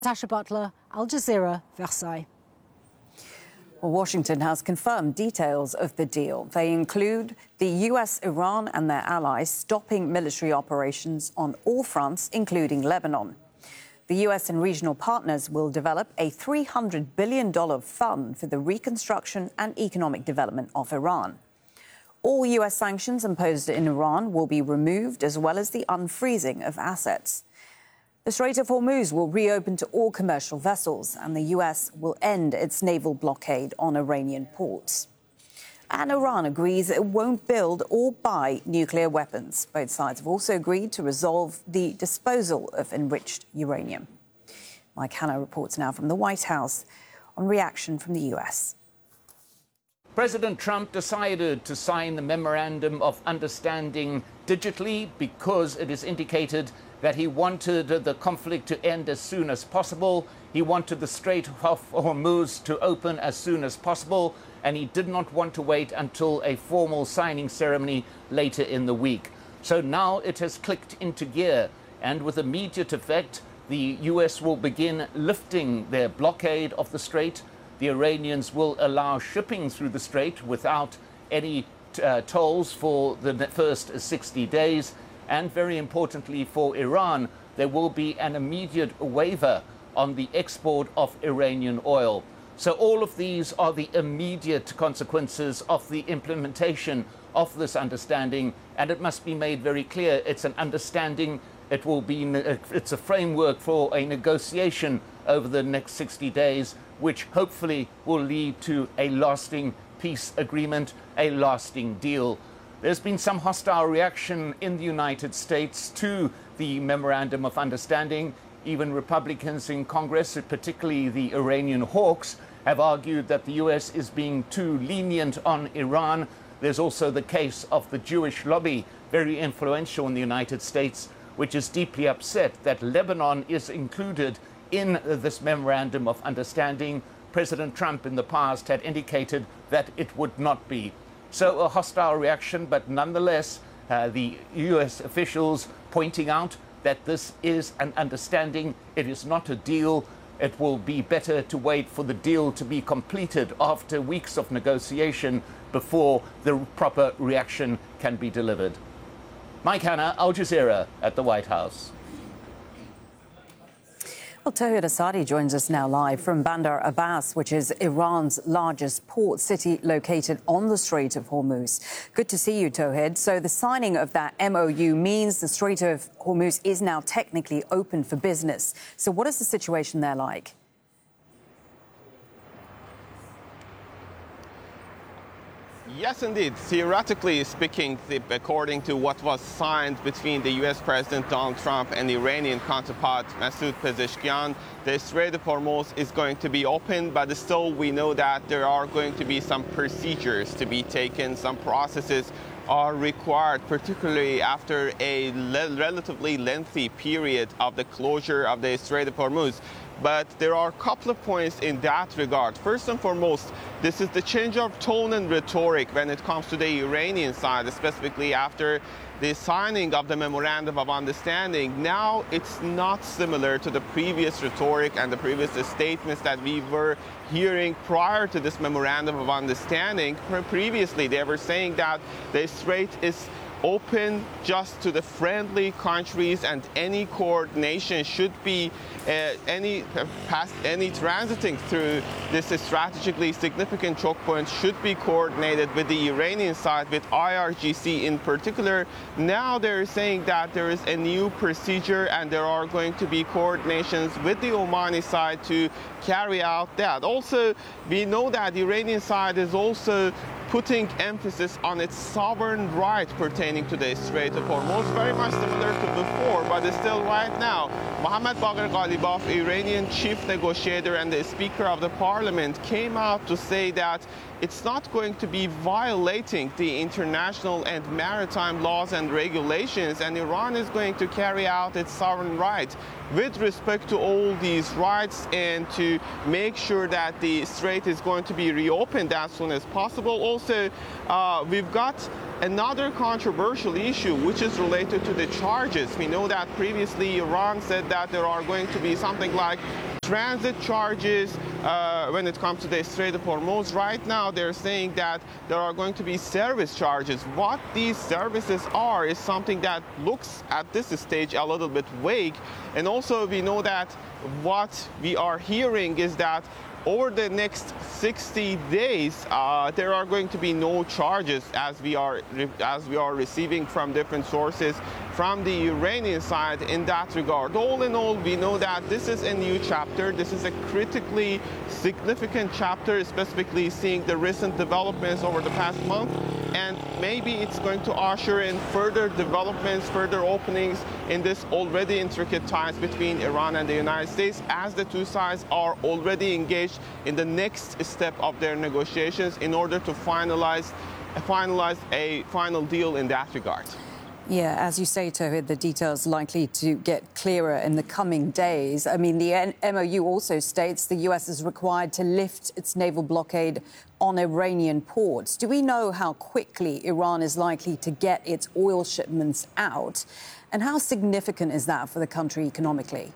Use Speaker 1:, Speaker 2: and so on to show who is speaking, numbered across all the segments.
Speaker 1: Natasha Butler, Al Jazeera, Versailles.
Speaker 2: Well, Washington has confirmed details of the deal. They include the US, Iran and their allies stopping military operations on all fronts, including Lebanon. The US and regional partners will develop a $300 billion fund for the reconstruction and economic development of Iran. All US sanctions imposed in Iran will be removed, as well as the unfreezing of assets. The Strait of Hormuz will reopen to all commercial vessels, and the US will end its naval blockade on Iranian ports. And Iran agrees it won't build or buy nuclear weapons. Both sides have also agreed to resolve the disposal of enriched uranium. Mike Hanna reports now from the White House on reaction from the US.
Speaker 3: President Trump decided to sign the Memorandum of Understanding digitally because it is indicated that he wanted the conflict to end as soon as possible. He wanted the Strait of Hormuz to open as soon as possible, and he did not want to wait until a formal signing ceremony later in the week. So now it has clicked into gear, and with immediate effect, the US will begin lifting their blockade of the Strait. The Iranians will allow shipping through the Strait without any tolls for the first 60 days. And very importantly for Iran, there will be an immediate waiver on the export of Iranian oil. So all of these are the immediate consequences of the implementation of this understanding. And it must be made very clear, it's an understanding. It's a framework for a negotiation over the next 60 days, which hopefully will lead to a lasting peace agreement, a lasting deal. There's been some hostile reaction in the United States to the Memorandum of Understanding. Even Republicans in Congress, particularly the Iranian hawks, have argued that the US is being too lenient on Iran. There's also the case of the Jewish lobby, very influential in the United States, which is deeply upset that Lebanon is included in this Memorandum of Understanding. President Trump in the past had indicated that it would not be. So a hostile reaction, but nonetheless, the US officials pointing out that this is an understanding. It is not a deal. It will be better to wait for the deal to be completed after weeks of negotiation before the proper reaction can be delivered. Mike Hanna, Al Jazeera at the White House.
Speaker 2: Well, Tauhid Asadi joins us now live from Bandar Abbas, which is Iran's largest port city located on the Strait of Hormuz. Good to see you, Tauhid. So the signing of that MOU means the Strait of Hormuz is now technically open for business. So what is the situation there like?
Speaker 4: Yes, indeed. Theoretically speaking, according to what was signed between the U.S. President Donald Trump and the Iranian counterpart Masoud Pezeshkian, the Strait of Hormuz is going to be open, but still we know that there are going to be some procedures to be taken, some processes are required, particularly after a relatively lengthy period of the closure of the Strait of Hormuz. But there are a couple of points in that regard. First and foremost, this is the change of tone and rhetoric when it comes to the Iranian side, specifically after the signing of the Memorandum of Understanding. Now it's not similar to the previous rhetoric and the previous statements that we were hearing prior to this Memorandum of Understanding. Previously, they were saying that the Strait is open just to the friendly countries, and any coordination should be any transiting through this strategically significant choke point should be coordinated with the Iranian side, with IRGC in particular. Now they're saying that there is a new procedure and there are going to be coordinations with the Omani side to carry out that. Also, we know that the Iranian side is also putting emphasis on its sovereign right pertaining to the Strait of Hormuz, very much similar to before, but still right now. Mohammad Bagher Ghalibaf, Iranian chief negotiator and the Speaker of the Parliament, came out to say that it's not going to be violating the international and maritime laws and regulations, and Iran is going to carry out its sovereign right with respect to all these rights and to make sure that the strait is going to be reopened as soon as possible. Also, we've got another controversial issue, which is related to the charges. We know that previously Iran said that there are going to be something like transit charges when it comes to the Strait of Hormuz. Right now, they're saying that there are going to be service charges. What these services are is something that looks at this stage a little bit vague. And also, we know that what we are hearing is that over the next 60 days, there are going to be no charges, as we are receiving from different sources from the Iranian side in that regard. All in all, we know that this is a new chapter. This is a critically significant chapter, specifically seeing the recent developments over the past month. And maybe it's going to usher in further developments, further openings in this already intricate ties between Iran and the United States, as the two sides are already engaged in the next step of their negotiations in order to finalize a final deal in that regard.
Speaker 2: Yeah, as you say, Tauhid, the details likely to get clearer in the coming days. I mean, the MOU also states the US is required to lift its naval blockade on Iranian ports. Do we know how quickly Iran is likely to get its oil shipments out? And how significant is that for the country economically?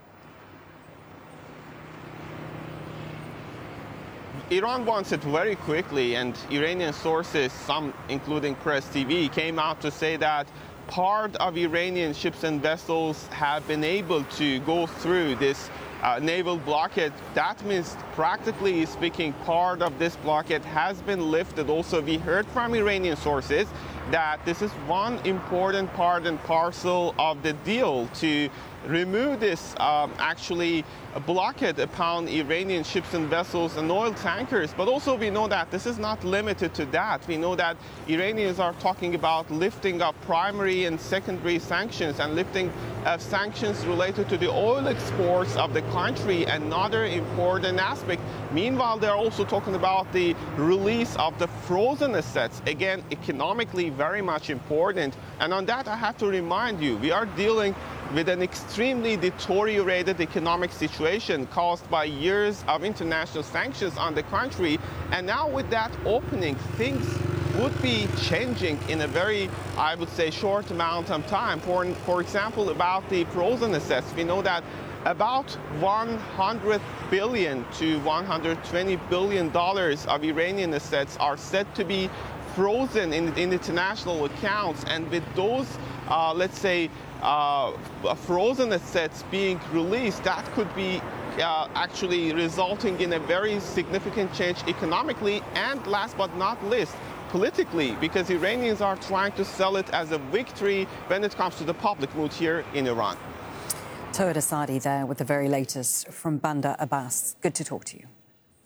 Speaker 4: Iran wants it very quickly, and Iranian sources, some including Press TV, came out to say that part of Iranian ships and vessels have been able to go through this naval blockade. That means, practically speaking, part of this blockade has been lifted. Also, we heard from Iranian sources that this is one important part and parcel of the deal to remove this blockade upon Iranian ships and vessels and oil tankers. But also, we know that this is not limited to that. We know that Iranians are talking about lifting of primary and secondary sanctions and lifting sanctions related to the oil exports of the country, another important aspect. Meanwhile, they're also talking about the release of the frozen assets, again, economically very much important. And on that, I have to remind you, we are dealing with an extremely deteriorated economic situation caused by years of international sanctions on the country. And now with that opening, things would be changing in a very, I would say, short amount of time. For example, about the frozen assets, we know that about $100 billion to $120 billion of Iranian assets are said to be frozen in international accounts. And with those, let's say, frozen assets being released, that could be actually resulting in a very significant change economically and, last but not least, politically, because Iranians are trying to sell it as a victory when it comes to the public mood here in Iran.
Speaker 2: Tauhid Asadi there with the very latest from Bandar Abbas. Good to talk to you.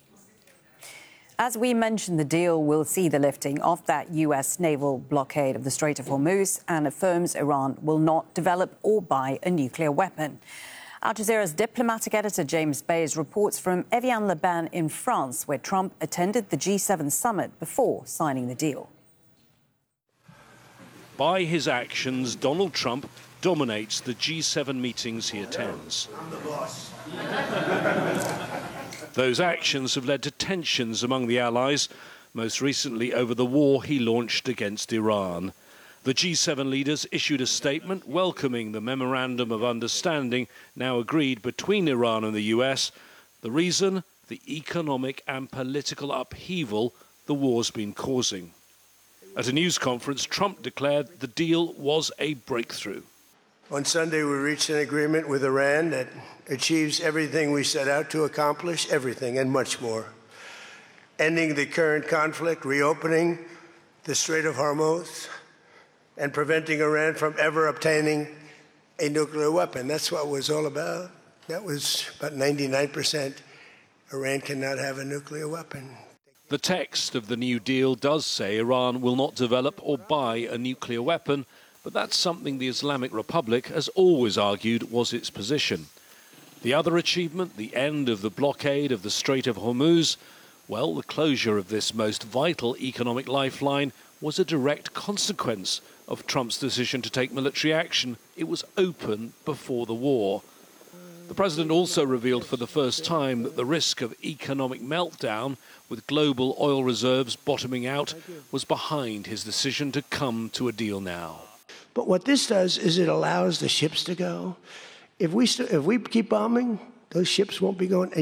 Speaker 2: As we mentioned, the deal will see the lifting of that US naval blockade of the Strait of Hormuz and affirms Iran will not develop or buy a nuclear weapon. Al Jazeera's diplomatic editor James Bays reports from Evian-les-Bains in France, where Trump attended the G7 summit before signing the deal.
Speaker 5: By his actions, Donald Trump dominates the G7 meetings he attends.
Speaker 6: I'm the boss.
Speaker 5: Those actions have led to tensions among the allies, most recently over the war he launched against Iran. The G7 leaders issued a statement welcoming the Memorandum of Understanding now agreed between Iran and the US. The reason? The economic and political upheaval the war's been causing. At a news conference, Trump declared the deal was a breakthrough.
Speaker 6: On Sunday, we reached an agreement with Iran that achieves everything we set out to accomplish, everything and much more. Ending the current conflict, reopening the Strait of Hormuz, and preventing Iran from ever obtaining a nuclear weapon. That's what it was all about. That was about 99%. Iran cannot have a nuclear weapon.
Speaker 5: The text of the new deal does say Iran will not develop or buy a nuclear weapon, but that's something the Islamic Republic has always argued was its position. The other achievement, the end of the blockade of the Strait of Hormuz, well, the closure of this most vital economic lifeline was a direct consequence of Trump's decision to take military action. It was open before the war. The president also revealed for the first time that the risk of economic meltdown, with global oil reserves bottoming out, was behind his decision to come to a deal now.
Speaker 6: But what this does is it allows the ships to go. If we keep bombing, those ships won't be going.